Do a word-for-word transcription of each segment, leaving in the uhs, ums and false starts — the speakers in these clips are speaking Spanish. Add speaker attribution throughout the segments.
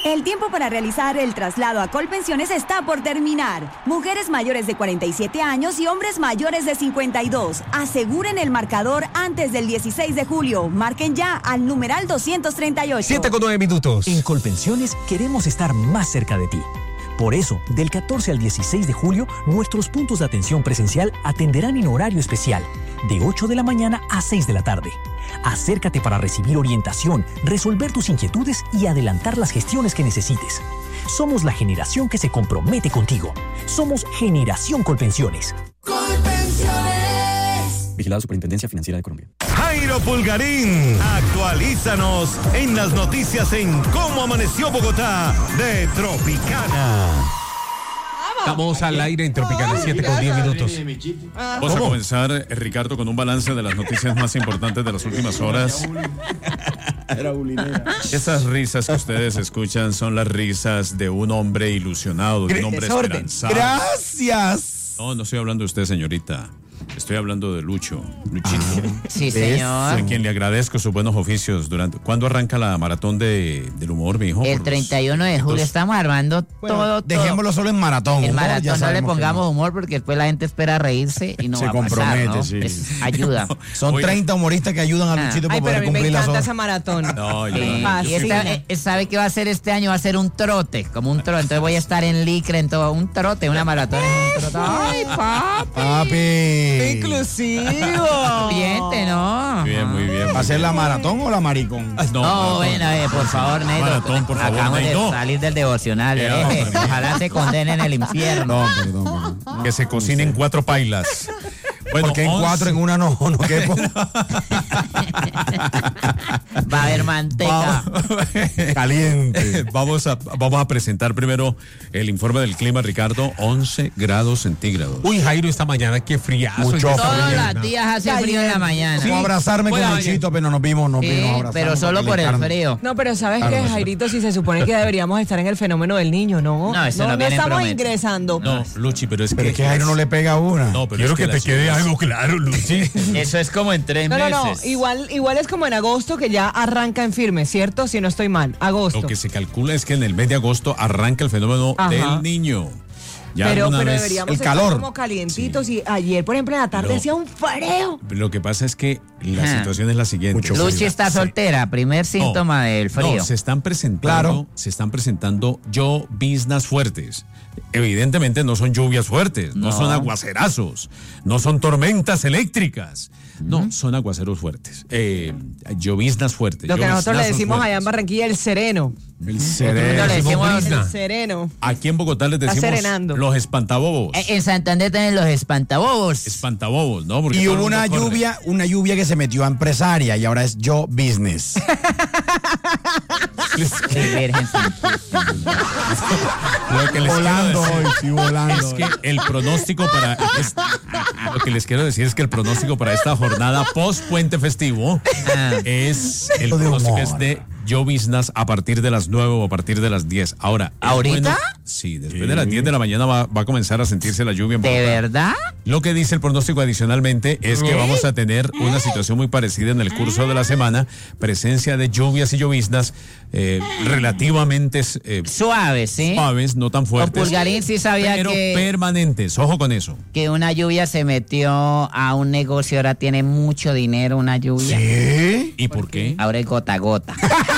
Speaker 1: El tiempo para realizar el traslado a Colpensiones está por terminar. Mujeres mayores de cuarenta y siete años y hombres mayores de cincuenta y dos. Aseguren el marcador antes del dieciséis de julio. Marquen ya al numeral doscientos treinta y ocho.
Speaker 2: siete con nueve minutos.
Speaker 3: En Colpensiones queremos estar más cerca de ti. Por eso, del catorce al dieciséis de julio, nuestros puntos de atención presencial atenderán en horario especial, de ocho de la mañana a seis de la tarde. Acércate para recibir orientación, resolver tus inquietudes y adelantar las gestiones que necesites. Somos la generación que se compromete contigo. Somos Generación Colpensiones.
Speaker 4: Colpensiones.
Speaker 3: Vigilado Superintendencia Financiera de Colombia.
Speaker 2: Jairo Pulgarín, actualízanos en las noticias en Cómo Amaneció Bogotá de Tropicana. Estamos al aire en Tropicana, siete con diez minutos.
Speaker 5: Vamos a comenzar, Ricardo, con un balance de las noticias más importantes de las últimas horas. Esas risas que ustedes escuchan son las risas de un hombre ilusionado, de un hombre esperanzado.
Speaker 6: Gracias.
Speaker 5: No, no estoy hablando de usted, señorita. Estoy hablando de Lucho, Luchito.
Speaker 7: Sí, señor.
Speaker 5: A quien le agradezco sus buenos oficios durante. ¿Cuándo arranca la maratón de, del humor, mi hijo?
Speaker 7: El treinta y uno de julio estamos armando
Speaker 6: bueno,
Speaker 7: todo, todo.
Speaker 6: Dejémoslo solo en maratón.
Speaker 7: El
Speaker 6: humor,
Speaker 7: maratón no le pongamos
Speaker 6: no.
Speaker 7: humor porque después la gente espera reírse y no
Speaker 6: Se
Speaker 7: va a
Speaker 6: compromete,
Speaker 7: pasar, ¿no?
Speaker 6: sí.
Speaker 7: Es ayuda.
Speaker 6: No, son
Speaker 5: Oye.
Speaker 6: treinta humoristas que ayudan a Luchito
Speaker 8: Ay,
Speaker 6: para
Speaker 8: pero
Speaker 6: poder
Speaker 8: a mí me
Speaker 6: cumplir las
Speaker 8: encanta
Speaker 6: horas.
Speaker 8: esa maratón.
Speaker 5: No, yo
Speaker 7: Sí,
Speaker 5: no.
Speaker 7: y esta, eh, sabe que va a ser este año, va a ser un trote, como un trote. Entonces voy a estar en licra, en todo, un trote, una maratón es un trote. Ay, papi.
Speaker 6: Papi.
Speaker 8: Inclusivo.
Speaker 7: Oyente, ¿no?
Speaker 5: Muy bien, muy bien.
Speaker 6: ¿Va a ser la maratón o la maricón?
Speaker 5: No,
Speaker 7: No,
Speaker 5: maratón.
Speaker 7: bueno, eh, por favor, Neto.
Speaker 5: Maratón, por favor,
Speaker 7: Acabamos de
Speaker 5: Neto.
Speaker 7: salir del devocional.
Speaker 5: Eh,
Speaker 7: eh,
Speaker 5: hombre.
Speaker 7: Ojalá se condene en el infierno.
Speaker 6: Perdón, perdón, perdón.
Speaker 5: Que se cocinen cuatro pailas. Bueno,
Speaker 6: Porque en
Speaker 5: once
Speaker 6: cuatro, en una no, no quepo.
Speaker 7: Va a haber manteca.
Speaker 6: Caliente.
Speaker 5: Vamos a, vamos a presentar primero el informe del clima, Ricardo. once grados centígrados.
Speaker 2: Uy, Jairo, esta mañana qué friazo.
Speaker 6: Mucho
Speaker 2: Esta
Speaker 7: Todos
Speaker 2: mañana.
Speaker 7: los días hace frío en la mañana.
Speaker 6: Fue a abrazarme
Speaker 2: Bueno,
Speaker 6: con
Speaker 2: oye.
Speaker 6: Luchito, pero nos vimos, nos
Speaker 7: Sí,
Speaker 6: vimos a abrazar.
Speaker 7: pero solo por el frío.
Speaker 8: No, pero ¿sabes
Speaker 6: Claro,
Speaker 8: qué,
Speaker 6: no sé.
Speaker 8: Jairito? Si se supone que deberíamos estar en el fenómeno del niño, ¿no?
Speaker 7: No, eso no
Speaker 8: no
Speaker 7: viene en
Speaker 8: estamos
Speaker 7: promesa.
Speaker 8: ingresando.
Speaker 5: No, Luchi, pero es
Speaker 6: Pero
Speaker 5: que.
Speaker 6: es que Jairo no le pega a una.
Speaker 5: No, pero
Speaker 2: Quiero
Speaker 5: es
Speaker 2: que,
Speaker 5: la
Speaker 2: te quede
Speaker 5: ciudad-
Speaker 2: algo claro, Luchi.
Speaker 7: Eso es como en tres
Speaker 8: No, no,
Speaker 7: meses.
Speaker 8: no. Igual, igual es como en agosto que ya arranca en firme, ¿cierto? Si no estoy mal. Agosto.
Speaker 5: Lo que se calcula es que en el mes de agosto arranca el fenómeno
Speaker 8: Ajá.
Speaker 5: del niño. Ya
Speaker 8: pero
Speaker 5: alguna
Speaker 8: pero
Speaker 5: vez-
Speaker 8: deberíamos
Speaker 6: el
Speaker 8: estar
Speaker 6: calor.
Speaker 8: como calientitos y ayer, por ejemplo, en la tarde
Speaker 5: No.
Speaker 8: hacía un frío.
Speaker 5: Lo que pasa es que la
Speaker 7: Ajá.
Speaker 5: situación es la siguiente.
Speaker 6: Mucho
Speaker 7: Luchi está
Speaker 5: Sí.
Speaker 7: soltera, primer síntoma
Speaker 5: No,
Speaker 7: del frío.
Speaker 5: No, se están presentando,
Speaker 6: Claro.
Speaker 5: se están presentando lloviznas fuertes. Evidentemente no son lluvias fuertes, no,
Speaker 7: No.
Speaker 5: son aguacerazos, no son tormentas eléctricas. No, son aguaceros fuertes. Eh, lloviznas fuertes.
Speaker 8: Lo que nosotros le
Speaker 5: lloviznazos
Speaker 8: decimos allá en
Speaker 5: fuertes.
Speaker 8: Barranquilla, el sereno.
Speaker 6: El
Speaker 7: Nosotros
Speaker 6: cerebro.
Speaker 7: le decimos-
Speaker 2: brisna.
Speaker 8: El sereno.
Speaker 5: Aquí en Bogotá les
Speaker 8: Está
Speaker 5: decimos
Speaker 8: serenando.
Speaker 5: los espantabobos.
Speaker 7: Eh, En Santander tienen los espantabobos.
Speaker 5: Espantabobos, ¿no? Porque
Speaker 6: Y
Speaker 5: todo el
Speaker 6: hubo
Speaker 5: mundo
Speaker 6: una
Speaker 5: corre.
Speaker 6: lluvia, una lluvia que se metió a empresaria y ahora es yo business.
Speaker 7: Qué virgen santísima.
Speaker 5: Lo que les quiero
Speaker 6: volando
Speaker 5: decir
Speaker 6: hoy, sí, volando.
Speaker 5: es que el pronóstico para es- lo que les quiero decir es que el pronóstico para esta jornada post puente festivo
Speaker 7: Ah.
Speaker 5: es el
Speaker 6: De
Speaker 5: pronóstico
Speaker 6: humor.
Speaker 5: es de lloviznas a partir de las nueve o a partir de las diez. Ahora, es
Speaker 7: ¿ahorita?
Speaker 5: bueno- sí, después de las diez de la mañana va, va a comenzar a sentirse la lluvia en
Speaker 7: ¿De
Speaker 5: Bogotá.
Speaker 7: verdad?
Speaker 5: Lo que dice el pronóstico adicionalmente es que vamos a tener una situación muy parecida en el curso de la semana, presencia de lluvias y lloviznas eh, relativamente eh,
Speaker 7: Suave, ¿sí?
Speaker 5: suaves, no tan
Speaker 7: Con
Speaker 5: fuertes,
Speaker 7: Pulgarín sí sabía
Speaker 5: pero
Speaker 7: que,
Speaker 5: permanentes. Ojo con eso.
Speaker 7: que una lluvia se metió a un negocio, ahora tiene mucho dinero una lluvia.
Speaker 6: ¿Qué?
Speaker 5: ¿Y por qué?
Speaker 7: Ahora es gota a gota.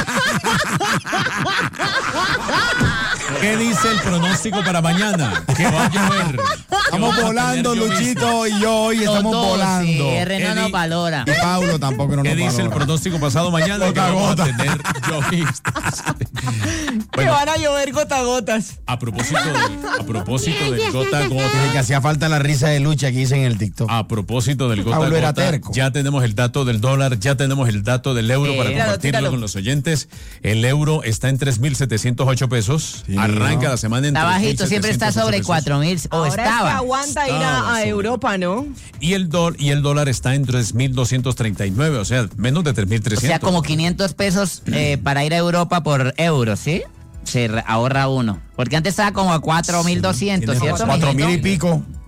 Speaker 5: ¿Qué dice el pronóstico para mañana? ¿Qué va a llover?
Speaker 6: Estamos
Speaker 5: ¿Qué vamos a
Speaker 6: volando,
Speaker 5: tener
Speaker 6: Luchito y yo hoy estamos
Speaker 7: Los dos,
Speaker 6: volando.
Speaker 7: Sí, R no nos
Speaker 5: Eddie.
Speaker 7: valora.
Speaker 6: Y Paulo tampoco no
Speaker 5: ¿Qué
Speaker 6: nos
Speaker 5: dice el
Speaker 6: valora.
Speaker 5: pronóstico pasado mañana? Que
Speaker 6: Gota a
Speaker 5: vamos a
Speaker 6: gota.
Speaker 5: tener lloviznas.
Speaker 8: Que
Speaker 5: Bueno,
Speaker 8: van a llover gota a gotas.
Speaker 5: a propósito del, a propósito del gota a
Speaker 6: Desde
Speaker 5: gota.
Speaker 6: que hacía falta la risa de Lucha que hice en el TikTok.
Speaker 5: A propósito del gota a
Speaker 6: Pablo era
Speaker 5: gota,
Speaker 6: terco.
Speaker 5: ya tenemos el dato del dólar, ya tenemos el dato del euro
Speaker 7: Sí.
Speaker 5: para
Speaker 7: Tíralo,
Speaker 5: compartirlo
Speaker 8: tíralo.
Speaker 5: con los oyentes. El euro está en tres mil setecientos ocho pesos.
Speaker 6: Sí,
Speaker 5: Arranca
Speaker 6: ¿no?
Speaker 5: la semana en
Speaker 7: Está
Speaker 5: tres mil
Speaker 7: bajito, siempre está
Speaker 5: setecientos ocho
Speaker 7: sobre
Speaker 5: pesos.
Speaker 7: cuatro mil. O
Speaker 8: Ahora es que
Speaker 7: estaba.
Speaker 8: aguanta ir
Speaker 5: Estaba
Speaker 8: a, a
Speaker 5: sobre.
Speaker 8: Europa, ¿no?
Speaker 5: Y el, dol- y el dólar está en tres mil doscientos treinta y nueve, o sea, menos de tres mil
Speaker 7: O
Speaker 5: trescientos.
Speaker 7: sea, como quinientos pesos eh, para ir a Europa por euros, ¿sí? Se re- ahorra uno. Porque antes estaba como a cuatro mil doscientos,
Speaker 5: Tiene
Speaker 7: ¿cierto?
Speaker 5: razón.
Speaker 6: Cuatro mil y
Speaker 7: mijito?
Speaker 6: pico.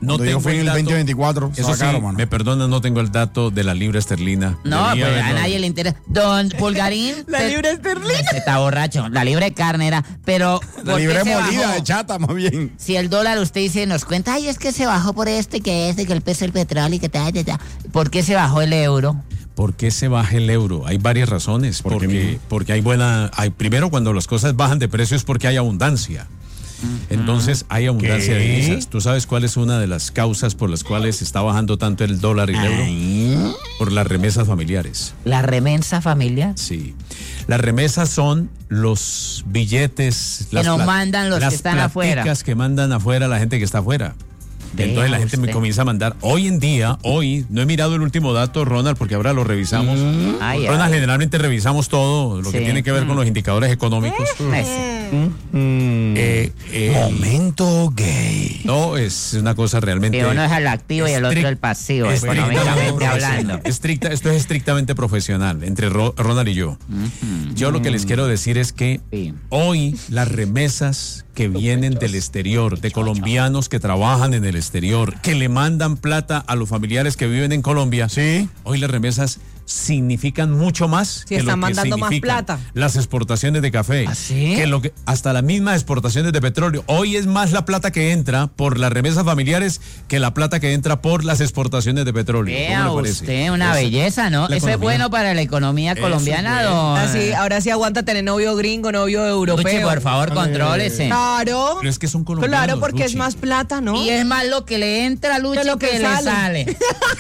Speaker 5: No
Speaker 6: Cuando yo
Speaker 5: tengo
Speaker 6: fui en el
Speaker 5: dato.
Speaker 6: veinte veinticuatro,
Speaker 5: Eso
Speaker 6: estaba
Speaker 5: sí,
Speaker 6: caro, mano.
Speaker 5: me perdona, no tengo el dato de la libra esterlina.
Speaker 7: No,
Speaker 5: Debía
Speaker 7: pues a
Speaker 5: haberlo.
Speaker 7: nadie le interesa. Don Pulgarín.
Speaker 8: La
Speaker 7: te-
Speaker 8: libra esterlina.
Speaker 7: Se está borracho. La libra de carne era. Pero.
Speaker 6: La
Speaker 7: ¿por qué
Speaker 6: libré
Speaker 7: se
Speaker 6: molida
Speaker 7: bajó?
Speaker 6: de chata, más bien.
Speaker 7: Si el dólar usted dice, nos cuenta, ay, es que se bajó por esto y que este, que el peso del petróleo y que tal, tal, tal. ¿Por qué se bajó el euro?
Speaker 5: ¿Por qué se baja el euro? Hay varias razones.
Speaker 6: ¿Por qué,
Speaker 5: porque,
Speaker 6: mijo?
Speaker 5: porque hay buena. Hay, primero, cuando las cosas bajan de precio es porque hay abundancia. Entonces hay abundancia
Speaker 6: ¿Qué?
Speaker 5: de divisas. ¿Tú sabes cuál es una de las causas por las cuales está bajando tanto el dólar y el euro? Por las remesas familiares.
Speaker 7: La remesa familiar.
Speaker 5: Sí. Las remesas son los billetes
Speaker 7: Que nos
Speaker 5: pla-
Speaker 7: mandan los que
Speaker 5: las
Speaker 7: están afuera.
Speaker 5: platicas que mandan afuera la gente que está afuera.
Speaker 7: Vea
Speaker 5: Entonces la gente me
Speaker 7: usted.
Speaker 5: comienza a mandar. Hoy en día, hoy, no he mirado el último dato, Ronald, porque ahora lo revisamos.
Speaker 7: Ay,
Speaker 5: Ronald,
Speaker 7: ay.
Speaker 5: generalmente revisamos todo lo que
Speaker 7: Sí.
Speaker 5: tiene que ver con los indicadores económicos.
Speaker 7: Ese.
Speaker 5: Eh, eh,
Speaker 6: Momento gay.
Speaker 5: no, es una cosa realmente.
Speaker 7: Que uno es el activo y el otro
Speaker 5: estric-
Speaker 7: el pasivo,
Speaker 5: estrictamente
Speaker 7: económicamente
Speaker 5: profesional.
Speaker 7: hablando.
Speaker 5: Estricta, esto es estrictamente profesional, entre Ro- Ronald y yo. Yo lo que les quiero decir es que
Speaker 7: Sí.
Speaker 5: hoy las remesas que vienen del exterior, de colombianos que trabajan en el exterior, que le mandan plata a los familiares que viven en Colombia,
Speaker 6: Sí.
Speaker 5: hoy las remesas significan mucho más que
Speaker 8: están
Speaker 5: lo que
Speaker 8: mandando más
Speaker 5: significan
Speaker 8: plata.
Speaker 5: las exportaciones de café,
Speaker 7: ¿Ah, sí?
Speaker 5: que lo que hasta las mismas exportaciones de petróleo. Hoy es más la plata que entra por las remesas familiares que la plata que entra por las exportaciones de petróleo. ¿Cómo
Speaker 7: Vea
Speaker 5: le parece?
Speaker 7: usted, una
Speaker 5: Esa-
Speaker 7: belleza, ¿no?
Speaker 5: la
Speaker 7: Eso es
Speaker 5: economía.
Speaker 7: bueno para la economía
Speaker 5: Eso
Speaker 7: colombiana,
Speaker 5: es bueno.
Speaker 7: don.
Speaker 8: Así, ahora sí aguanta tener novio gringo, novio europeo.
Speaker 7: Luche, por favor, contrólese.
Speaker 8: Claro.
Speaker 5: Pero es que son colombianos.
Speaker 8: Claro, porque es
Speaker 5: Luchi.
Speaker 8: más plata, ¿no?
Speaker 7: Y es más lo que le entra a Luche
Speaker 8: Que lo que
Speaker 7: que le
Speaker 8: sale.
Speaker 7: sale.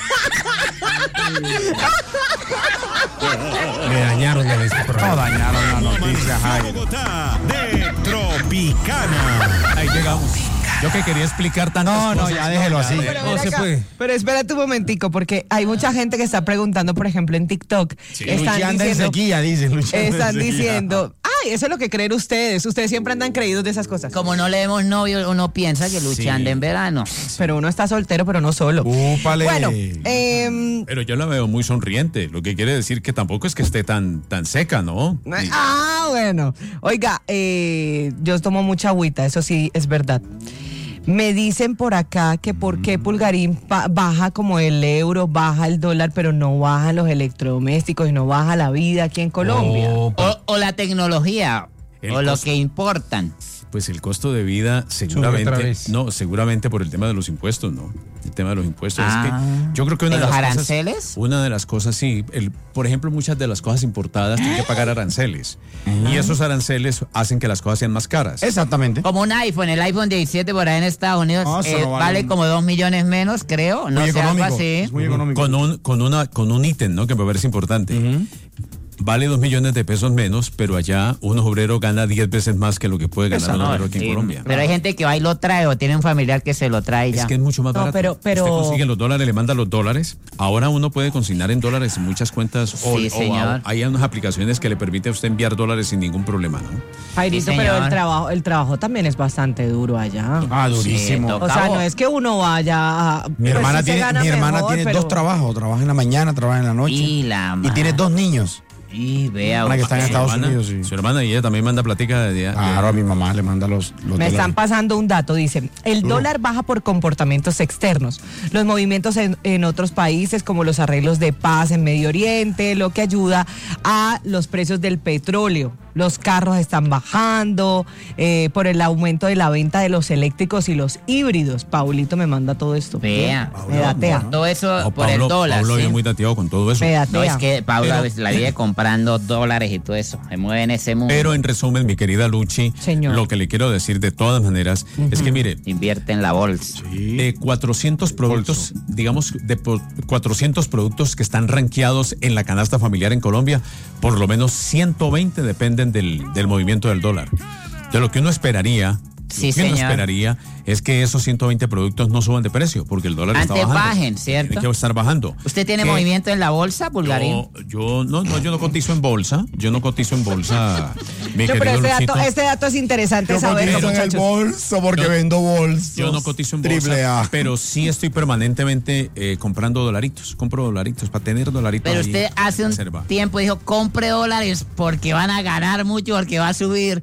Speaker 2: Le dañaron el
Speaker 6: No
Speaker 2: programa.
Speaker 6: dañaron la noticia,
Speaker 2: Amaneció
Speaker 6: Jairo.
Speaker 2: Bogotá de Tropicana.
Speaker 5: Ahí llegamos. Yo que quería explicar tantas
Speaker 6: No, no,
Speaker 5: cosas.
Speaker 6: ya déjelo así.
Speaker 8: Pero,
Speaker 2: No
Speaker 8: ven
Speaker 2: se
Speaker 8: acá.
Speaker 2: puede.
Speaker 8: Pero espérate un momentico, porque hay mucha gente que está preguntando, por ejemplo, en TikTok. Están
Speaker 6: Luchi anda en
Speaker 8: diciendo,
Speaker 6: sequía, dicen. Luchi anda en
Speaker 8: están
Speaker 6: sequía.
Speaker 8: diciendo, ay, eso es lo que creen ustedes. Ustedes siempre andan creídos de esas cosas.
Speaker 7: Como no le demos novio, uno piensa que Luche
Speaker 5: Sí.
Speaker 7: anda en verano.
Speaker 8: Pero uno está soltero, pero no solo.
Speaker 6: Úpale.
Speaker 8: Bueno, em,
Speaker 5: Pero yo la veo muy sonriente, lo que quiere decir que tampoco es que esté tan, tan seca, ¿no? Y-
Speaker 8: ah, bueno. Oiga, eh, yo tomo mucha agüita, eso sí es verdad. Me dicen por acá que por qué Pulgarín pa- baja como el euro, baja el dólar, pero no bajan los electrodomésticos y no baja la vida aquí en Colombia.
Speaker 5: Oh,
Speaker 7: O, o la tecnología,
Speaker 5: El
Speaker 7: o lo
Speaker 5: costo.
Speaker 7: que importan.
Speaker 5: Pues el costo de vida
Speaker 2: otra
Speaker 5: seguramente,
Speaker 2: vez.
Speaker 5: no, seguramente por el tema de los impuestos, ¿no? El tema de los impuestos
Speaker 7: Ah.
Speaker 5: es que yo creo que una
Speaker 7: ¿De
Speaker 5: de,
Speaker 7: los
Speaker 5: las
Speaker 7: aranceles?
Speaker 5: cosas, una de las cosas sí, el, por ejemplo, muchas de las cosas importadas tienen que pagar aranceles y esos aranceles hacen que las cosas sean más caras.
Speaker 6: Exactamente.
Speaker 7: Como un iPhone, el iPhone diecisiete por ahí en Estados Unidos
Speaker 6: No, eso
Speaker 7: eh,
Speaker 6: no vale
Speaker 7: vale
Speaker 6: un-
Speaker 7: como dos millones menos, creo. No
Speaker 6: Muy
Speaker 7: sé, algo
Speaker 6: económico.
Speaker 7: así.
Speaker 6: Es muy económico.
Speaker 5: Con un con una con un ítem, ¿no? Que me parece importante. Vale dos millones de pesos menos, pero allá un obrero gana diez veces más que lo que puede ganar
Speaker 7: Eso
Speaker 5: un
Speaker 7: no,
Speaker 5: obrero aquí
Speaker 7: sí.
Speaker 5: en Colombia.
Speaker 7: Pero hay gente que va y lo trae o tiene un familiar que se lo trae ya.
Speaker 5: Es que es mucho más
Speaker 8: No,
Speaker 5: barato.
Speaker 8: pero- pero-
Speaker 5: Usted consigue los dólares, le manda los dólares. Ahora uno puede consignar en dólares en muchas cuentas. O,
Speaker 7: Sí,
Speaker 5: o
Speaker 7: señor.
Speaker 5: hay unas aplicaciones que le permite a usted enviar dólares sin ningún problema, ¿no?
Speaker 8: Jairito,
Speaker 7: Sí,
Speaker 8: pero
Speaker 7: señor.
Speaker 8: el trabajo, el trabajo también es bastante duro allá.
Speaker 6: Ah, durísimo.
Speaker 7: Sí,
Speaker 8: O sea,
Speaker 7: Cabo.
Speaker 8: no es que uno vaya a...
Speaker 6: Mi
Speaker 8: pues
Speaker 6: hermana
Speaker 8: sí se
Speaker 6: tiene,
Speaker 8: gana
Speaker 6: mi hermana
Speaker 8: mejor,
Speaker 6: tiene
Speaker 8: pero-
Speaker 6: dos trabajos. Trabaja en la mañana, trabaja en la noche.
Speaker 7: Y la
Speaker 6: Y tiene dos niños.
Speaker 7: Y vea
Speaker 6: Hermana que está en
Speaker 7: usted.
Speaker 6: Estados
Speaker 5: hermana,
Speaker 6: Unidos, sí.
Speaker 5: Su hermana y ella también manda platica de, de-
Speaker 6: Claro, a mi mamá le manda los, los
Speaker 8: Me están
Speaker 6: dólares.
Speaker 8: pasando un dato, dice, el dólar baja por comportamientos externos, los movimientos en, en otros países como los arreglos de paz en Medio Oriente, lo que ayuda a los precios del petróleo. Los carros están bajando eh, por el aumento de la venta de los eléctricos y los híbridos. Paulito me manda todo esto.
Speaker 7: Vea.
Speaker 8: Me datea.
Speaker 7: Todo eso
Speaker 5: No,
Speaker 7: por
Speaker 5: Pablo,
Speaker 7: el dólar.
Speaker 5: Pablo
Speaker 7: ¿sí?
Speaker 5: viene muy dateado con todo eso.
Speaker 8: Me datea.
Speaker 7: No, es que Paula
Speaker 5: Pero-
Speaker 7: la vive comprando dólares y todo eso. Se mueve en ese mundo.
Speaker 5: Pero en resumen, mi querida Luchi,
Speaker 8: Señor.
Speaker 5: lo que le quiero decir de todas maneras es que mire,
Speaker 7: Invierte en la bolsa.
Speaker 5: de cuatrocientos productos, digamos, de po- cuatrocientos productos que están rankeados en la canasta familiar en Colombia, por lo menos ciento veinte dependen del, del movimiento del dólar. De lo que uno esperaría,
Speaker 7: Sí,
Speaker 5: lo que uno
Speaker 7: señor.
Speaker 5: esperaría es que esos ciento veinte productos no suban de precio, porque el dólar está
Speaker 7: Antes
Speaker 5: bajando.
Speaker 7: bajen, ¿cierto?
Speaker 5: Tiene que estar bajando.
Speaker 7: ¿Usted tiene
Speaker 5: ¿Qué?
Speaker 7: movimiento en la bolsa, Pulgarín?
Speaker 5: Yo, yo no, no, yo no cotizo en bolsa. Yo no cotizo en bolsa. Mi
Speaker 8: Yo, pero
Speaker 5: querido
Speaker 8: este dato,
Speaker 5: Luchito.
Speaker 8: este dato es interesante
Speaker 6: Yo
Speaker 8: saberlo,
Speaker 6: cotizo en el
Speaker 8: muchachos.
Speaker 6: bolso porque
Speaker 5: Yo-
Speaker 6: vendo bolsos.
Speaker 5: Yo no cotizo en
Speaker 6: Triple
Speaker 5: bolsa,
Speaker 6: A.
Speaker 5: pero sí estoy permanentemente eh, comprando dolaritos. Compro dolaritos para tener dolaritos.
Speaker 7: Pero
Speaker 5: ahí
Speaker 7: usted hace un
Speaker 5: reserva.
Speaker 7: tiempo dijo, compre dólares porque van a ganar mucho, porque va a subir.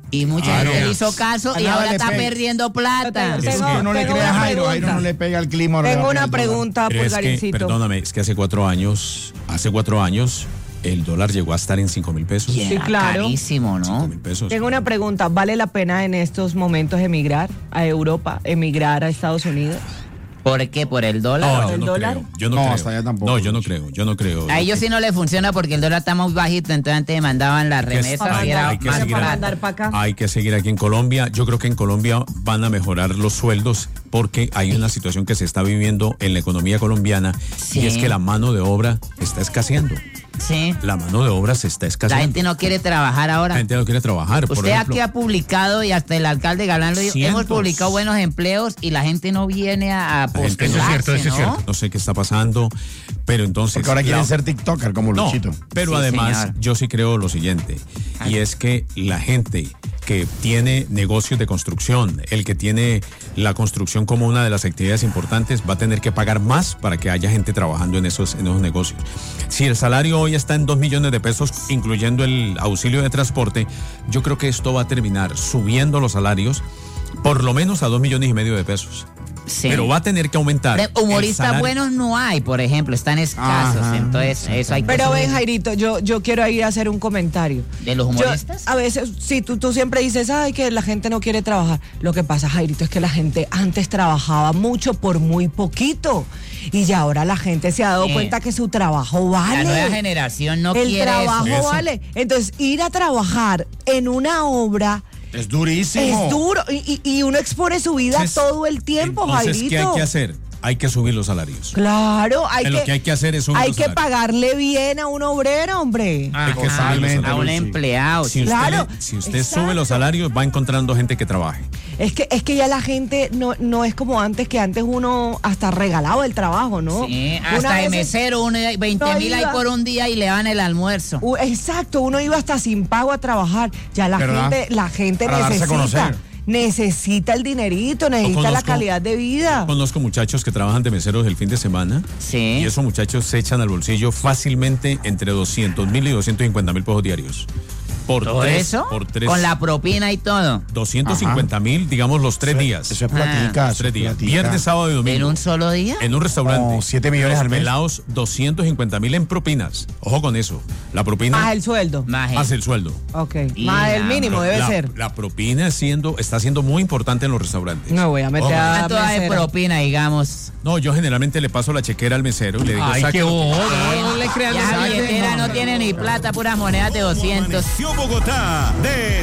Speaker 7: Y mucha
Speaker 2: Claro.
Speaker 7: gente le hizo caso
Speaker 6: A
Speaker 7: y
Speaker 6: nada
Speaker 7: ahora
Speaker 6: le
Speaker 7: está
Speaker 6: pega.
Speaker 7: perdiendo plata.
Speaker 8: Tengo-
Speaker 6: Es que no le
Speaker 8: tengo
Speaker 6: crea a
Speaker 8: una
Speaker 6: Jairo, Jairo
Speaker 8: pregunta.
Speaker 6: no le pega el clima. ahora le
Speaker 8: Tengo
Speaker 6: va a
Speaker 8: una
Speaker 6: pegar el dólar.
Speaker 8: pregunta,
Speaker 5: Pero es que,
Speaker 8: Pulgarcito.
Speaker 5: perdóname, es que hace cuatro años, hace cuatro años, el dólar llegó a estar en cinco mil pesos.
Speaker 7: Y era
Speaker 8: Sí, claro.
Speaker 7: carísimo,
Speaker 5: cinco
Speaker 7: ¿no?
Speaker 5: mil pesos.
Speaker 8: Tengo una pregunta, ¿vale la pena en estos momentos emigrar a Europa, emigrar a Estados Unidos?
Speaker 7: ¿Por qué? ¿Por el dólar?
Speaker 5: No,
Speaker 8: ¿El
Speaker 5: yo no
Speaker 8: dólar?
Speaker 5: creo. Yo no,
Speaker 6: No,
Speaker 5: creo.
Speaker 6: hasta allá tampoco.
Speaker 5: No, yo no creo. Yo no creo.
Speaker 7: A ellos sí no les funciona porque el dólar está muy bajito, entonces antes mandaban las
Speaker 5: Hay que-
Speaker 7: remesas
Speaker 5: hay-
Speaker 7: y era
Speaker 5: hay que
Speaker 7: más
Speaker 5: seguir
Speaker 8: para
Speaker 5: a-
Speaker 7: barato.
Speaker 8: mandar para acá.
Speaker 5: Hay que seguir aquí en Colombia. Yo creo que en Colombia van a mejorar los sueldos porque hay una situación que se está viviendo en la economía colombiana
Speaker 7: Sí.
Speaker 5: y es que la mano de obra está escaseando.
Speaker 7: Sí.
Speaker 5: La mano de obra se está
Speaker 7: La
Speaker 5: escaseando.
Speaker 7: gente no quiere trabajar ahora.
Speaker 5: La gente no quiere trabajar. Por
Speaker 7: Usted
Speaker 5: ejemplo,
Speaker 7: aquí ha publicado y hasta el alcalde Galán lo dijo,
Speaker 5: Cientos.
Speaker 7: hemos publicado buenos empleos y la gente no viene a, a
Speaker 5: La gente- eso es
Speaker 7: postularse,
Speaker 2: cierto, eso es
Speaker 7: ¿no?
Speaker 2: cierto.
Speaker 5: no sé qué está pasando, pero entonces...
Speaker 6: Porque ahora quieren
Speaker 5: la-
Speaker 6: ser TikToker como
Speaker 5: No,
Speaker 6: Luchito.
Speaker 5: pero
Speaker 7: Sí,
Speaker 5: además
Speaker 7: señor.
Speaker 5: yo sí creo lo siguiente, y es que la gente que tiene negocios de construcción, el que tiene la construcción como una de las actividades importantes, va a tener que pagar más para que haya gente trabajando en esos, en esos negocios. Si el salario hoy está en dos millones de pesos, incluyendo el auxilio de transporte, yo creo que esto va a terminar subiendo los salarios por lo menos a dos millones y medio de pesos.
Speaker 7: Sí.
Speaker 5: Pero va a tener que aumentar.
Speaker 7: De- Humoristas
Speaker 5: el salario.
Speaker 7: buenos no hay, por ejemplo, están escasos,
Speaker 6: Ajá.
Speaker 7: entonces eso hay que
Speaker 8: Pero ven,
Speaker 7: subir.
Speaker 8: Jairito, yo, yo quiero ir a hacer un comentario.
Speaker 7: ¿De los
Speaker 8: Yo,
Speaker 7: humoristas?
Speaker 8: a veces, sí, tú, tú siempre dices, ay, que la gente no quiere trabajar. Lo que pasa, Jairito, es que la gente antes trabajaba mucho por muy poquito. Y ya ahora la gente se ha dado
Speaker 7: Sí.
Speaker 8: cuenta que su trabajo vale.
Speaker 7: La nueva generación no
Speaker 8: El
Speaker 7: quiere
Speaker 8: trabajo
Speaker 7: eso.
Speaker 5: Eso.
Speaker 8: vale. Entonces, ir a trabajar en una obra
Speaker 6: Es durísimo.
Speaker 8: es duro. Y, y- y uno expone su vida
Speaker 5: Entonces,
Speaker 8: todo el tiempo,
Speaker 5: entonces,
Speaker 8: Jairito.
Speaker 5: ¿qué hay que hacer? Hay que subir los salarios.
Speaker 8: Claro, hay
Speaker 5: En
Speaker 8: que,
Speaker 5: lo que hay que hacer es subir
Speaker 8: hay
Speaker 5: los
Speaker 8: que
Speaker 5: salarios.
Speaker 8: pagarle bien a un obrero, hombre.
Speaker 7: Ah,
Speaker 5: Hay que subir los
Speaker 7: a un
Speaker 5: salarios.
Speaker 7: empleado.
Speaker 5: Si usted,
Speaker 8: Claro,
Speaker 5: le- si usted
Speaker 8: exacto.
Speaker 5: sube los salarios, va encontrando gente que trabaje.
Speaker 8: Es que, es que ya la gente no, no es como antes, que antes uno hasta regalaba el trabajo, ¿no?
Speaker 7: Sí,
Speaker 8: Una
Speaker 7: hasta de
Speaker 8: vez-
Speaker 7: mesero, uno, veinte mil
Speaker 8: No
Speaker 7: hay
Speaker 8: iba.
Speaker 7: por un día y le dan el almuerzo.
Speaker 8: U- Exacto, uno iba hasta sin pago a trabajar. Ya la
Speaker 6: ¿Verdad?
Speaker 8: gente, la gente
Speaker 6: Para darse a
Speaker 8: necesita,
Speaker 6: conocer.
Speaker 8: necesita el dinerito, necesita la
Speaker 5: conozco-
Speaker 8: calidad de vida.
Speaker 5: Conozco muchachos que trabajan de meseros el fin de semana
Speaker 7: Sí.
Speaker 5: y esos muchachos se echan al bolsillo fácilmente entre doscientos mil y doscientos cincuenta mil pesos diarios. Por
Speaker 7: ¿Todo
Speaker 5: tres,
Speaker 7: eso?
Speaker 5: por tres.
Speaker 7: Con la propina y todo.
Speaker 5: doscientos cincuenta mil, digamos, los tres días.
Speaker 6: Eso es platica.
Speaker 5: Los
Speaker 6: eso
Speaker 5: tres
Speaker 6: es
Speaker 5: días.
Speaker 6: platica.
Speaker 5: Viernes, sábado y
Speaker 7: ¿En
Speaker 5: domingo.
Speaker 7: un solo día?
Speaker 5: En un restaurante.
Speaker 6: Como siete millones
Speaker 5: Los
Speaker 6: al mes.
Speaker 5: pelados, doscientos cincuenta mil en propinas. Ojo con eso. La propina
Speaker 8: Más el sueldo.
Speaker 7: Más
Speaker 5: más el sueldo.
Speaker 8: Ok.
Speaker 7: Y
Speaker 8: Más el
Speaker 7: la-
Speaker 8: mínimo debe
Speaker 5: la,
Speaker 8: ser.
Speaker 5: La propina siendo, está siendo muy importante en los restaurantes.
Speaker 8: No voy a meter
Speaker 5: Ojo con
Speaker 8: a-
Speaker 5: eso.
Speaker 7: ¿Cuánto da de
Speaker 8: mesero.
Speaker 7: propina, digamos?
Speaker 5: No, yo generalmente le paso la chequera al mesero y le digo,
Speaker 2: Ay,
Speaker 5: saque
Speaker 2: qué
Speaker 5: lo que-
Speaker 2: bobo, no, no le crean
Speaker 7: Ya
Speaker 2: esa
Speaker 7: la billetera no tiene ni plata, puras monedas de doscientos.
Speaker 2: Amaneció Bogotá de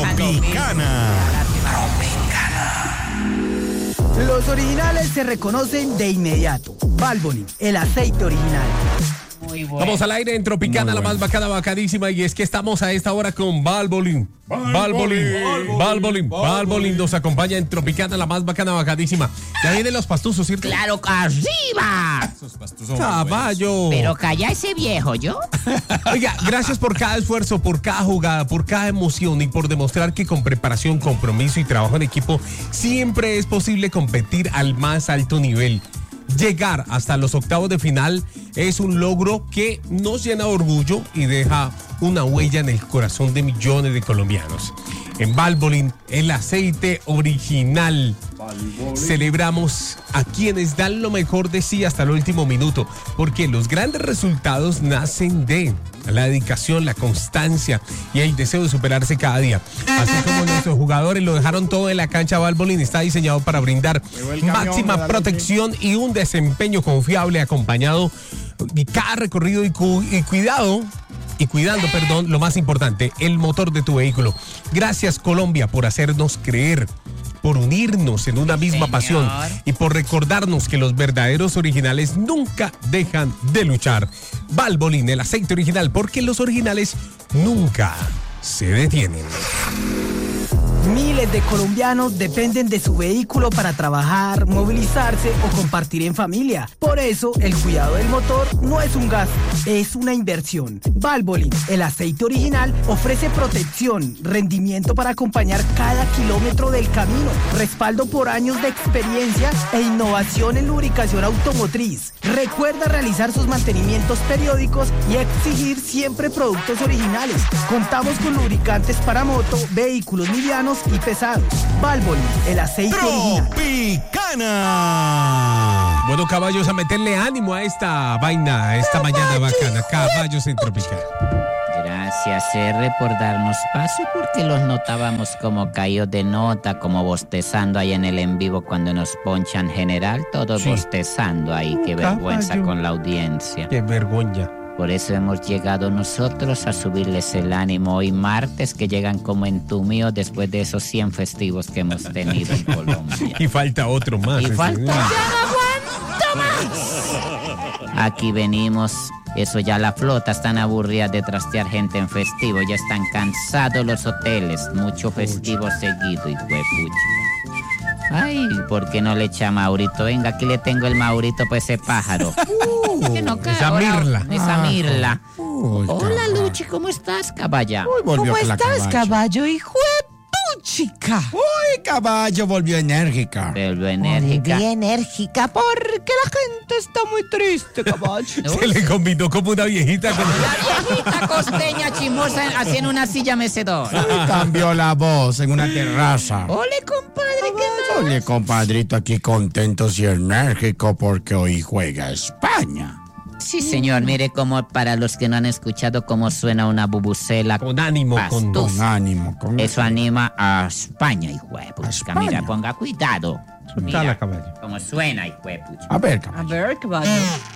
Speaker 2: Tropicana.
Speaker 4: Los originales se reconocen de inmediato. Valvoline, el aceite original.
Speaker 7: Muy bueno.
Speaker 2: Vamos al aire en Tropicana, la más bacana, bacadísima. Y es que estamos a esta hora con Valvoline. Valvoline, Valvoline, Valvoline nos acompaña en Tropicana, la más bacana, bacadísima. Ya vienen los pastuzos, ¿cierto?
Speaker 7: ¡Claro, arriba!
Speaker 5: Esos pastos son muy buenos.
Speaker 2: Caballo.
Speaker 7: Pero calla ese viejo, ¿yo?
Speaker 2: Oiga, gracias por cada esfuerzo, por cada jugada, por cada emoción y por demostrar que con preparación, compromiso y trabajo en equipo siempre es posible competir al más alto nivel. Llegar hasta los octavos de final es un logro que nos llena de orgullo y deja una huella en el corazón de millones de colombianos. En Valvoline, el aceite original. Celebramos a quienes dan lo mejor de sí hasta el último minuto, porque los grandes resultados nacen de la dedicación, la constancia y el deseo de superarse cada día. Así como nuestros jugadores lo dejaron todo en la cancha, Valvoline está diseñado para brindar
Speaker 6: el camión,
Speaker 2: máxima
Speaker 6: ¿verdad?
Speaker 2: protección y un desempeño confiable acompañado de cada recorrido y, cu- y cuidado y cuidando, perdón, lo más importante, el motor de tu vehículo. Gracias, Colombia, por hacernos creer, por unirnos en una misma
Speaker 7: Señor.
Speaker 2: pasión y por recordarnos que los verdaderos originales nunca dejan de luchar. Valvoline, el aceite original, porque los originales nunca se detienen.
Speaker 4: Miles de colombianos dependen de su vehículo para trabajar, movilizarse o compartir en familia. Por eso, el cuidado del motor no es un gasto, es una inversión. Valvoline, el aceite original, ofrece protección, rendimiento para acompañar cada kilómetro del camino, respaldo por años de experiencia e innovación en lubricación automotriz. Recuerda realizar sus mantenimientos periódicos y exigir siempre productos originales. Contamos con lubricantes para moto, vehículos livianos y pesados. Valvoline, el aceite original.
Speaker 2: Tropicana. Bueno, caballos, a meterle ánimo a esta vaina, a esta mañana bacana. Caballos en Tropicana.
Speaker 7: Gracias, R, por darnos paso, porque los notábamos como caídos de nota, como bostezando ahí en el en vivo cuando nos ponchan general, todos
Speaker 2: Sí.
Speaker 7: bostezando ahí. Qué vergüenza
Speaker 2: Caballo.
Speaker 7: con la audiencia.
Speaker 2: Qué vergüenza.
Speaker 7: Por eso hemos llegado nosotros a subirles el ánimo hoy martes, que llegan como entumidos después de esos cien festivos que hemos tenido en Colombia.
Speaker 2: Y falta otro más.
Speaker 7: Y
Speaker 2: ese,
Speaker 7: falta,
Speaker 2: ¿no?
Speaker 7: ya no aguanto más. Aquí venimos, eso ya la flota, están aburridas de trastear gente en festivo, ya están cansados los hoteles, mucho festivo seguido y huepucha. Ay, ¿por qué no le echa a Maurito? Venga, aquí le tengo el Maurito para ese pájaro. Uh, que no cae
Speaker 2: esa
Speaker 7: ahora.
Speaker 2: mirla.
Speaker 7: Esa mirla.
Speaker 6: Uy,
Speaker 7: Hola,
Speaker 6: caballo.
Speaker 7: Luchi, ¿cómo estás, caballa?
Speaker 6: Uy, volvió
Speaker 8: ¿Cómo
Speaker 6: la
Speaker 8: estás,
Speaker 6: caballo.
Speaker 8: caballo, hijo de puchica?
Speaker 6: Uy, caballo volvió enérgica.
Speaker 7: Vuelvo enérgica.
Speaker 8: Muy enérgica, porque la gente está muy triste, caballo.
Speaker 2: Se le combinó como una viejita con...
Speaker 7: La viejita costeña chismosa haciendo una silla mecedora.
Speaker 6: Uy, cambió la voz en una terraza.
Speaker 7: Ole, compadre, ¿qué más?
Speaker 6: Oye, compadrito, aquí contentos y enérgico porque hoy juega España.
Speaker 7: Sí, señor, mire cómo, para los que no han escuchado cómo suena una bubucela.
Speaker 2: Con ánimo, con...
Speaker 7: Pastosa.
Speaker 6: Con ánimo, con
Speaker 7: Eso anima a España, hijo de pucha.
Speaker 6: España.
Speaker 7: Mira, ponga cuidado.
Speaker 2: Soltala,
Speaker 7: Mira
Speaker 2: caballo.
Speaker 7: cómo suena, hijo de pucha.
Speaker 6: A ver,
Speaker 8: A
Speaker 6: caballo.
Speaker 8: ver, caballo.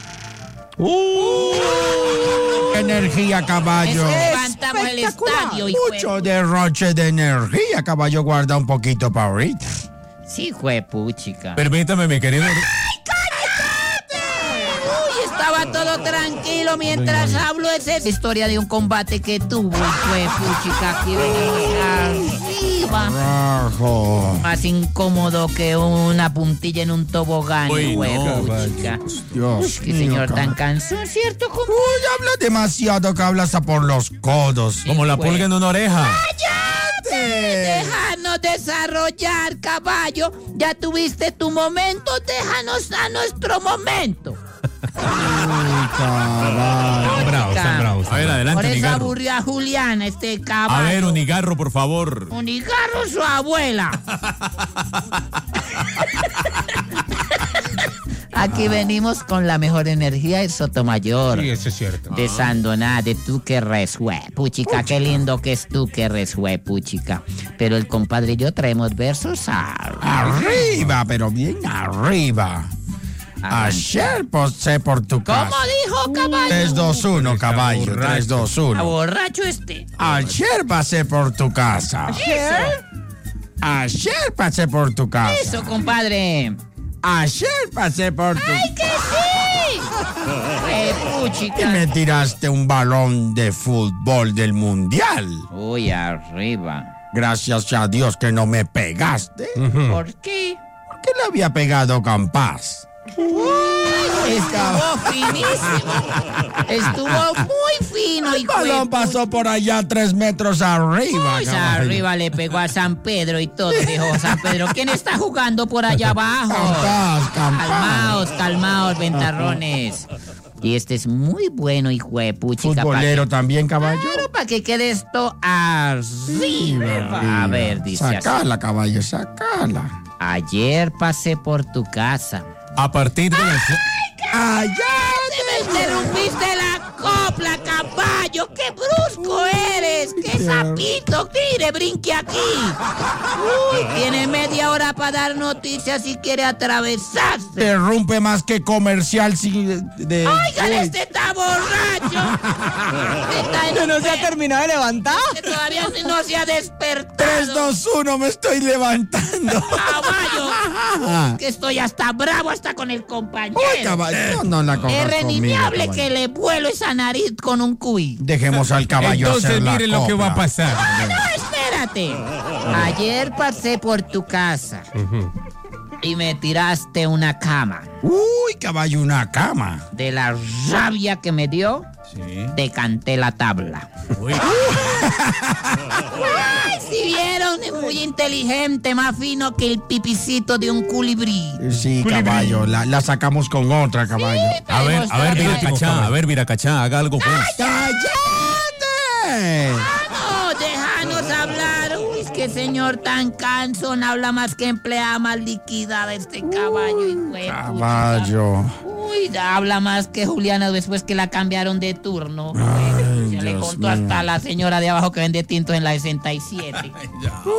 Speaker 6: ¡Qué energía, caballo!
Speaker 7: Eso levantamos el
Speaker 8: espectacular.
Speaker 7: estadio, hijo de
Speaker 6: Mucho derroche de energía, caballo. Guarda un poquito para ahorita.
Speaker 7: Sí, hijo de puchica.
Speaker 2: Permítame, mi querido...
Speaker 7: Uy, estaba todo tranquilo mientras hablo de esa historia de un combate que tuvo, hijo de puchica. Aquí venimos arriba.
Speaker 6: Rajo.
Speaker 7: Más incómodo que una puntilla en un tobogán,
Speaker 2: Uy,
Speaker 7: hijo de
Speaker 2: no,
Speaker 7: puchica.
Speaker 6: Dios
Speaker 7: Qué
Speaker 6: mío,
Speaker 7: señor tan
Speaker 6: caballo.
Speaker 7: cansado, ¿cierto, compadre?
Speaker 6: Uy, habla demasiado que habla hasta por los codos.
Speaker 2: Como la
Speaker 7: güey.
Speaker 2: pulga en una oreja.
Speaker 7: Déjanos desarrollar, caballo. Ya tuviste tu momento, déjanos a nuestro momento.
Speaker 6: Uy, caballo.
Speaker 2: Están bravos, están bravos. A ver,
Speaker 7: Por
Speaker 2: adelante,
Speaker 7: eso
Speaker 2: Unigarro.
Speaker 7: aburrió a Juliana, este caballo.
Speaker 2: A ver, Unigarro, por favor.
Speaker 7: Unigarro, su abuela. Aquí venimos con la mejor energía de Sotomayor.
Speaker 2: Sí, eso es cierto.
Speaker 7: De Sandoná, de tú que resue, puchica, qué lindo que es tú que resue, puchica. Pero el compadre y yo traemos versos a...
Speaker 6: Arriba, pero bien arriba. Ayer posé por tu casa.
Speaker 7: ¿Cómo dijo, caballo?
Speaker 6: tres, dos, uno, caballo.
Speaker 2: borracho.
Speaker 6: tres, dos,
Speaker 7: Está
Speaker 6: uno.
Speaker 7: borracho este.
Speaker 6: Ayer pasé por tu casa. Ayer pasé por tu casa.
Speaker 7: Eso, compadre.
Speaker 6: Ayer pasé por tu
Speaker 7: ¡Ay, que sí! Eh,
Speaker 6: y
Speaker 7: puchica.
Speaker 6: me tiraste un balón de fútbol del mundial.
Speaker 7: Uy, arriba.
Speaker 6: Gracias a Dios que no me pegaste.
Speaker 7: ¿Por qué?
Speaker 6: Porque le había pegado Campas.
Speaker 7: Estuvo finísimo. Estuvo muy fino,
Speaker 6: El
Speaker 7: hijo
Speaker 6: balón
Speaker 7: de
Speaker 6: pasó por allá tres metros arriba.
Speaker 7: Uy,
Speaker 6: caballo.
Speaker 7: arriba le pegó a San Pedro y todo, dijo San Pedro. ¿Quién está jugando por allá abajo?
Speaker 6: Campas, Campas.
Speaker 7: Calmaos, calmaos, ventarrones. Y este es muy bueno, hijo de puchica.
Speaker 6: Futbolero también, caballo.
Speaker 7: Claro, para que quede esto arriba. A ver, dice así.
Speaker 6: Sacala, caballo, sacala.
Speaker 7: Ayer pasé por tu casa.
Speaker 2: A partir de las...
Speaker 6: Allá.
Speaker 7: ¡Me interrumpiste la copla, caballo! ¡Qué brusco eres! ¡Qué sapito! ¡Mire, brinque aquí! Uy, tiene media hora para dar noticias y quiere atravesarse.
Speaker 6: Te rompe más que comercial sin de.
Speaker 7: ¡Oigan,
Speaker 6: Uy,
Speaker 7: este está borracho! Está en
Speaker 8: ¿Que
Speaker 7: un
Speaker 8: no se ha
Speaker 7: pe-
Speaker 8: terminado de levantar?
Speaker 7: que todavía no se ha despertado.
Speaker 6: tres, dos, uno, me estoy levantando.
Speaker 7: ¡Caballo! Que estoy hasta bravo hasta con el compañero.
Speaker 6: Uy, caballo, no, no la cojas
Speaker 7: Es
Speaker 6: conmigo,
Speaker 7: reniñable
Speaker 6: caballo.
Speaker 7: que le vuelo esa nariz con un cuy.
Speaker 6: Dejemos al caballo
Speaker 2: Entonces,
Speaker 6: hacer la
Speaker 2: miren lo que va a
Speaker 6: copla.
Speaker 2: pasar.
Speaker 7: No, espera, Imagínate, ayer pasé por tu casa
Speaker 2: Ujú.
Speaker 7: y me tiraste una cama.
Speaker 6: Uy, caballo, una cama.
Speaker 7: De la rabia que me dio,
Speaker 5: Sí.
Speaker 7: te canté la tabla.
Speaker 5: Uy.
Speaker 7: ¡Ay, si vieron! Es muy inteligente, más fino que el pipicito de un colibrí.
Speaker 6: Sí, caballo, la, la sacamos con otra, caballo.
Speaker 5: A ver, a ver, Viracachá, a ver, Viracachá, haga algo pues.
Speaker 6: ¡Cállate!
Speaker 7: No, déjanos hablar. Uy, es que señor tan cansón, habla más que empleada más liquidada este caballo. hijo de pucha.
Speaker 6: Caballo.
Speaker 7: Uy, habla más que Juliana después que la cambiaron de turno.
Speaker 6: Ay,
Speaker 7: Se le
Speaker 6: Dios
Speaker 7: contó
Speaker 6: mío.
Speaker 7: hasta a la señora de abajo que vende tintos en la sesenta y siete.